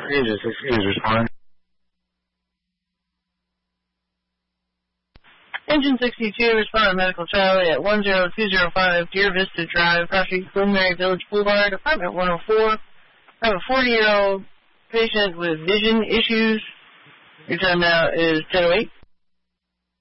Agent 60 is responding. Engine 62, respond Medical Charlie at 10205 Deer Vista Drive, crossing Preliminary Village Boulevard, apartment 104. I have a 40-year-old patient with vision issues. Your time now is 10:08.